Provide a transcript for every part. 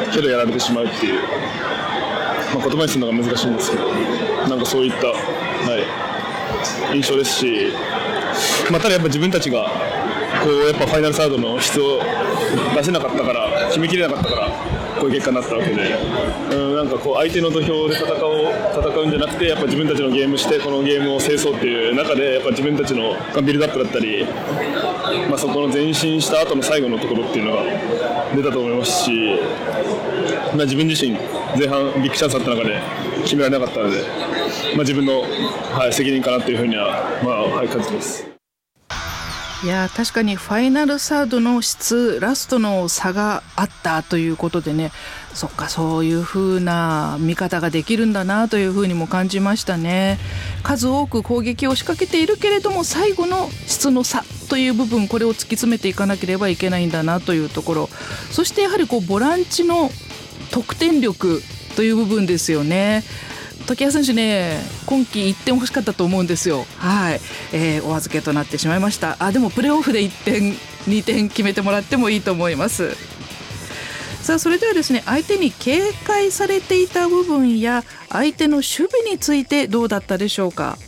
けどやられてしまうっていう、言葉にするのが難しいんですけど、なんかそういった、印象ですし、ただやっぱ自分たちがこうやっぱファイナルサードの質を出せなかったから、決めきれなかったからこういう結果になったわけで、なんかこう相手の土俵で戦うんじゃなくて、やっぱ自分たちのゲームしてこのゲームを制そうっていう中で、やっぱ自分たちのビルドアップだったり、そこの前進した後の最後のところっていうのが出たと思いますし、自分自身前半ビッグチャンスあった中で決められなかったので、自分の、責任かなというふうには、感じてます。 いや確かにファイナルサードの質、ラストの差があったということでね、そっか、そういう風な見方ができるんだなという風にも感じましたね。数多く攻撃を仕掛けているけれども、最後の質の差という部分、これを突き詰めていかなければいけないんだなというところ、そしてやはりこうボランチの得点力という部分ですよね。時矢選手ね、今季1点欲しかったと思うんですよ。お預けとなってしまいました。でもプレーオフで1点2点決めてもらってもいいと思います。さあそれではですね、相手に警戒されていた部分や相手の守備についてどうだったでしょうか。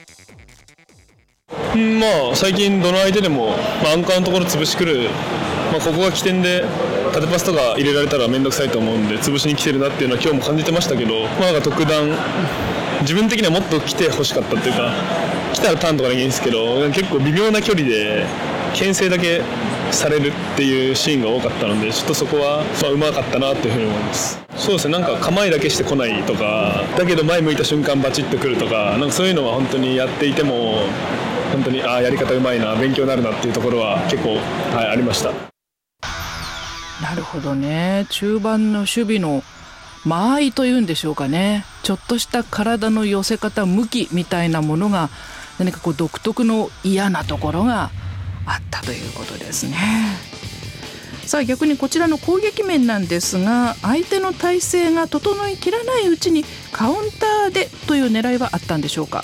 最近どの相手でも、アンカーのところ潰しくる、ここが起点で縦パスとか入れられたら面倒くさいと思うんで潰しに来てるなっていうのは今日も感じてましたけど、特段自分的にはもっと来てほしかったっていうか、来たらターンとかでいいんですけど、結構微妙な距離で牽制だけされるっていうシーンが多かったので、ちょっとそこはうまかったなというふうに思います。そうですね、なんか構えだけしてこないとか、だけど前向いた瞬間バチッとくるとか、なんかそういうのは本当にやっていても本当にやり方うまいな、勉強になるなっていうところは結構、ありました。 なるほどね。中盤の守備の間合いというんでしょうかね、ちょっとした体の寄せ方、向きみたいなものが何かこう独特の嫌なところがあったということですね。さあ逆にこちらの攻撃面なんですが、相手の体勢が整いきらないうちにカウンターでという狙いはあったんでしょうか。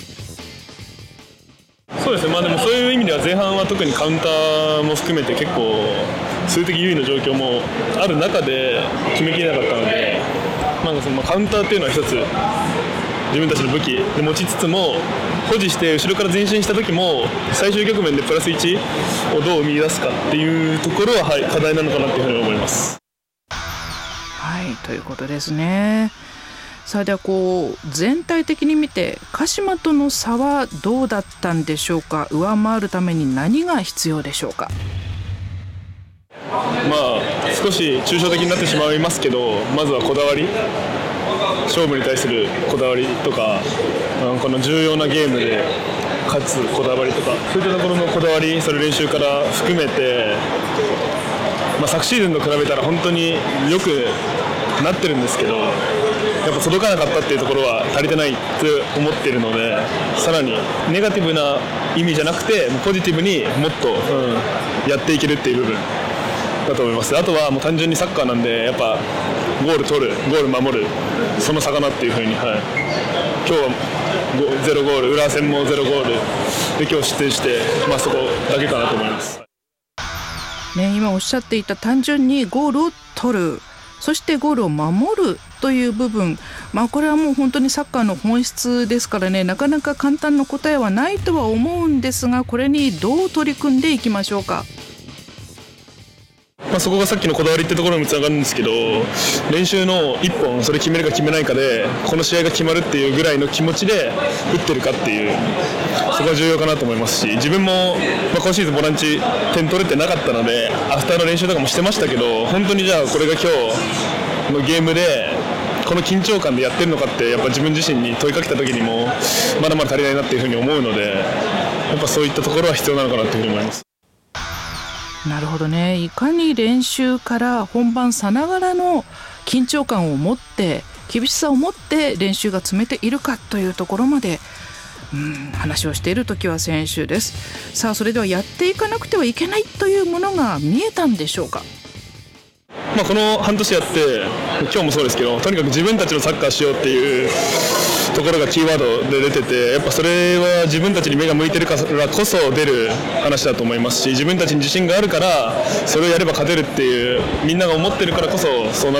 そうですね、でもそういう意味では前半は特にカウンターも含めて結構数的優位の状況もある中で決めきれなかったので、そのカウンターっていうのは一つ自分たちの武器で持ちつつも、保持して後ろから前進した時も最終局面でプラス1をどう生み出すかっていうところは、課題なのかなというふうに思います。 ということですね。さあでは全体的に見て鹿島との差はどうだったんでしょうか。上回るために何が必要でしょうか。 少し抽象的になってしまいますけど、まずはこだわり、勝負に対するこだわりとか、この重要なゲームで勝つこだわりとか、そういったところのこだわり、それ練習から含めて、昨シーズンと比べたら本当によくなってるんですけど、やっぱ届かなかったっていうところは足りてないって思っているので、さらにネガティブな意味じゃなくてポジティブにもっと、やっていけるっていう部分だと思います。あとはもう単純にサッカーなんで、やっぱゴール取る、ゴール守る、その差かなっていうふうに、今日は0ゴール、浦和戦も0ゴールで今日失点して、そこだけかなと思います。 今おっしゃっていた単純にゴールを取る、そしてゴールを守るという部分、これはもう本当にサッカーの本質ですからね、なかなか簡単な答えはないとは思うんですが、これにどう取り組んでいきましょうか。 そこがさっきのこだわりってところにもつながるんですけど、練習の1本それ決めるか決めないかでこの試合が決まるっていうぐらいの気持ちで打ってるかっていう、そこが重要かなと思いますし、自分も、今シーズンボランチ点取れてなかったのでアフターの練習とかもしてましたけど、本当にじゃあこれが今日のゲームでこの緊張感でやってるのかってやっぱ自分自身に問いかけた時にもまだまだ足りないなっていうふうに思うので、やっぱそういったところは必要なのかなというふうに思います。 なるほどね。いかに練習から本番さながらの緊張感を持って、厳しさを持って練習が詰めているかというところまで話をしている時は選手です。さあそれではやっていかなくてはいけないというものが見えたんでしょうか。 この半年やって今日もそうですけど、とにかく自分たちのサッカーしようっていうところがキーワードで出てて、やっぱそれは自分たちに目が向いてるからこそ出る話だと思いますし、自分たちに自信があるからそれをやれば勝てるっていうみんなが思ってるからこそそうな